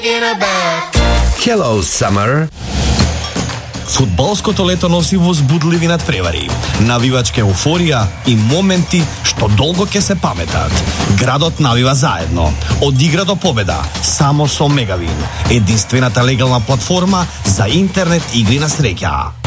Hello, summer. Фудбалското лето носи возбудливи надпревари, навивачка еуфорија и моменти што долго ќе се паметат. Градот навива заедно, од игра до победа, само со Мегавин, единствената легална платформа за интернет игри на среќа.